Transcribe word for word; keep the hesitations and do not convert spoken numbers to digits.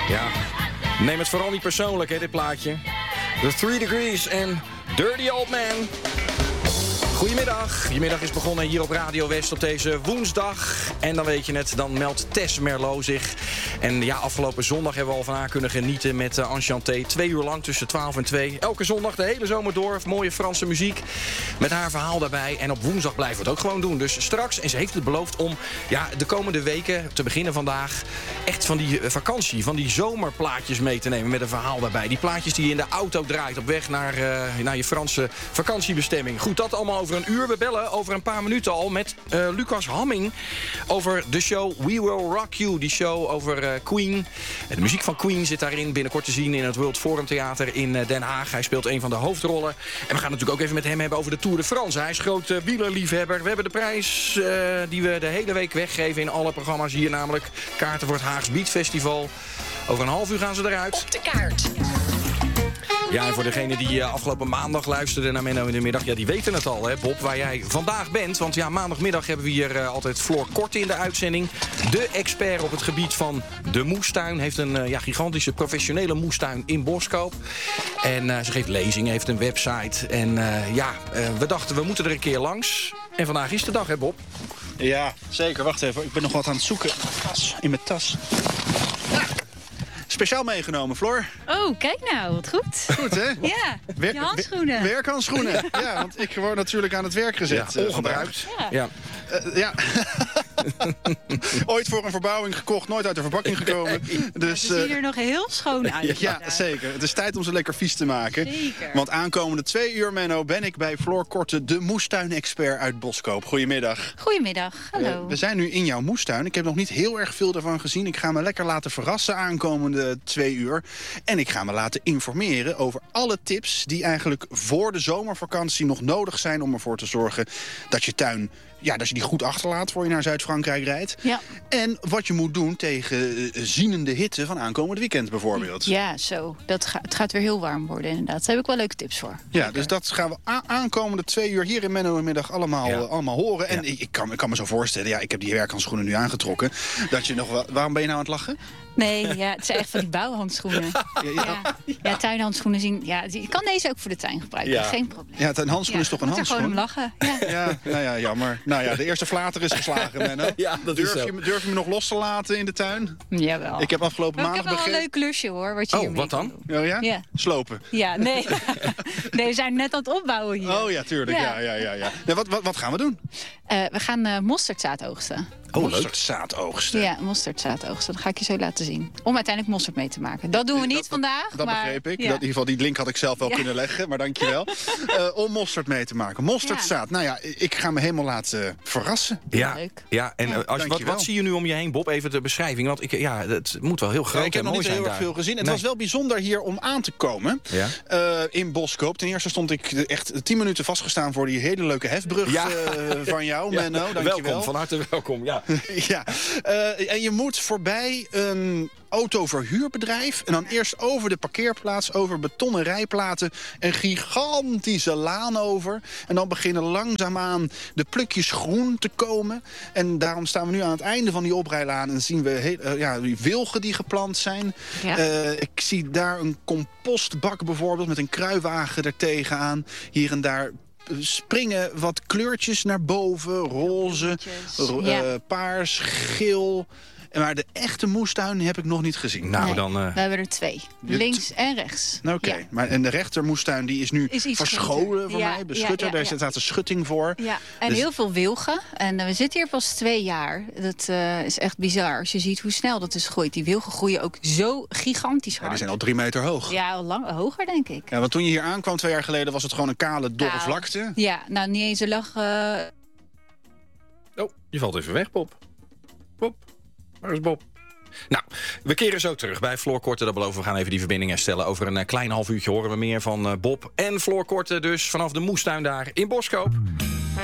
Ja, neem het vooral niet persoonlijk, hè, dit plaatje. The Three Degrees en Dirty Old Man. Goedemiddag. Je middag is begonnen hier op Radio West op deze woensdag. En dan weet je het, dan meldt Tess Merlot zich. En ja, afgelopen zondag hebben we al van haar kunnen genieten met uh, Enchanté. Twee uur lang tussen twaalf en twee. Elke zondag de hele zomer door. Mooie Franse muziek. Met haar verhaal daarbij. En op woensdag blijven we het ook gewoon doen. Dus straks, en ze heeft het beloofd om ja, de komende weken, te beginnen vandaag, echt van die uh, vakantie, van die zomerplaatjes mee te nemen met een verhaal daarbij. Die plaatjes die je in de auto draait op weg naar, uh, naar je Franse vakantiebestemming. Goed, dat allemaal over een uur. We bellen over een paar minuten al met uh, Lucas Hamming over de show We Will Rock You. Die show over uh, Queen. De muziek van Queen zit daarin binnenkort te zien in het World Forum Theater in uh, Den Haag. Hij speelt een van de hoofdrollen. En we gaan natuurlijk ook even met hem hebben over de Tour de France. Hij is groot uh, wielerliefhebber. We hebben de prijs uh, die we de hele week weggeven in alle programma's hier, namelijk kaarten voor het Haags Beat Festival. Over een half uur gaan ze eruit. Op de kaart. Ja, en voor degene die uh, afgelopen maandag luisterde naar Menno in de middag, ja, die weten het al, hè, Bob, waar jij vandaag bent. Want ja, maandagmiddag hebben we hier uh, altijd Floor Korte in de uitzending. De expert op het gebied van de moestuin. Heeft een uh, ja, gigantische professionele moestuin in Boskoop. En uh, ze geeft lezingen, heeft een website. En uh, ja, uh, we dachten, we moeten er een keer langs. En vandaag is de dag, hè, Bob? Ja, zeker. Wacht even. Ik ben nog wat aan het zoeken in mijn tas. Speciaal meegenomen, Floor. Oh, kijk nou, wat goed. Goed, hè? Ja, je handschoenen. Werkhandschoenen. Ja, want ik word natuurlijk aan het werk gezet. Ja, ongebruikt. Ja. Ja. Uh, ja. Ooit voor een verbouwing gekocht, nooit uit de verpakking gekomen. Dus, Ze zien er nog heel schoon uit. Ja, zeker. Het is tijd om ze lekker vies te maken. Zeker. Want aankomende twee uur, Menno, ben ik bij Floor Korte, de moestuinexpert uit Boskoop. Goedemiddag. Goedemiddag, hallo. Uh, we zijn nu in jouw moestuin. Ik heb nog niet heel erg veel ervan gezien. Ik ga me lekker laten verrassen aankomende twee uur. En ik ga me laten informeren over alle tips die eigenlijk voor de zomervakantie nog nodig zijn om ervoor te zorgen dat je tuin, ja, dat je die goed achterlaat voor je naar Zuid-Frankrijk rijdt. Ja. En wat je moet doen tegen uh, zienende hitte van aankomend weekend bijvoorbeeld. Ja, zo. Dat ga, het gaat weer heel warm worden inderdaad. Daar heb ik wel leuke tips voor. Ja, Lekker. dus dat gaan we a- aankomende twee uur hier in Menno in middag allemaal, Ja. uh, allemaal horen. En Ja. ik, ik, kan, ik kan me zo voorstellen, ja, ik heb die werkhandschoenen nu aangetrokken, dat je nog wel. Waarom ben je nou aan het lachen? Nee, ja, het zijn echt van die bouwhandschoenen. Ja, ja. Ja, ja, tuinhandschoenen zien. Ja, je kan deze ook voor de tuin gebruiken. Ja. Geen probleem. Ja, een handschoen Ja, is toch een moet er gewoon handschoen? om lachen. Ja. Ja, nou ja, jammer. Nou ja, de eerste flater is geslagen, Menno. Ja, dat is durf, zo. je, me- durf je me nog los te laten in de tuin? Jawel. Ik heb afgelopen Maar ik heb maandag wel een begrepen. leuk klusje hoor. Wat je Oh, hiermee wat kan dan? doen. Oh ja? Ja. Slopen. Ja, nee. nee, we zijn net aan het opbouwen hier. Oh ja, tuurlijk. Ja, Ja. ja, ja. ja. ja wat, wat, wat gaan we doen? Uh, we gaan uh, mosterdzaad oogsten. Oh, leuk. Mosterdzaad oogsten. Ja, mosterdzaad oogsten. Dat ga ik je zo laten zien. Om uiteindelijk mosterd mee te maken. Dat doen we niet Dat- vandaag. Dat maar, begreep ik. ja. Dat, in ieder geval, die link had ik zelf wel Ja. kunnen leggen, maar dankjewel. uh, om mosterd mee te maken. Mosterdzaad. Nou ja, ik ga me helemaal laten verrassen. Ja, Leuk. ja. En Ja. uh, als, wat, Dankjewel. wat zie je nu om je heen, Bob? Even de beschrijving. Want ik, ja, het moet wel heel groot Ja, ik heb en nog mooi niet zijn heel erg daar. veel gezien. Het Nee. was wel bijzonder hier om aan te komen. Ja? Uh, in Boskoop. Ten eerste stond ik echt tien minuten vastgestaan voor die hele leuke hefbrug Ja. uh, van jou, Ja, Menno. Dankjewel. welkom, van harte welkom. Ja. Ja, uh, en je moet voorbij een autoverhuurbedrijf. En dan eerst over de parkeerplaats, over betonnen rijplaten, een gigantische laan over. En dan beginnen langzaamaan de plukjes groen te komen. En daarom staan we nu aan het einde van die oprijlaan en zien we heel, uh, ja, die wilgen die geplant zijn. Ja. Uh, ik zie daar een compostbak bijvoorbeeld met een kruiwagen er tegenaan. Hier en daar springen wat kleurtjes naar boven. Roze, Bloemetjes. ro- Ja. uh, paars, geel. Maar de echte moestuin heb ik nog niet gezien. Nou, Nee, dan... uh, We hebben er twee. Je- Links en rechts. Nou, Oké, Ja. maar en de rechtermoestuin die is nu Is iets verscholen groter. voor Ja, mij. ja, Beschutter, ja, daar ja. staat een schutting voor. Ja, en Dus- heel veel wilgen. En uh, we zitten hier pas twee jaar. Dat uh, is echt bizar. Als je ziet hoe snel dat is groeit. Die wilgen groeien ook zo gigantisch Ja, hard. die zijn al drie meter hoog. Ja. Ja, al lang, hoger denk ik. want toen je hier aankwam twee jaar geleden was het gewoon een kale, dorre Nou, vlakte. Ja, nou niet eens. Er lag... uh, Oh, je valt even weg, Bob. Bob, waar is Bob? Nou, we keren zo terug bij Floor Korte. Dat beloven we gaan even die verbinding herstellen. Over een uh, klein half uurtje horen we meer van uh, Bob en Floor Korte. Dus vanaf de moestuin daar in Boskoop.